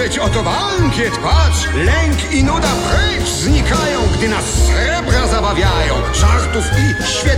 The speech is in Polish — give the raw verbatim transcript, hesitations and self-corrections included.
patrzeć, oto bankiet, patrz! Lęk i nuda precz znikają, gdy nas srebra zabawiają. Żartów i świetnych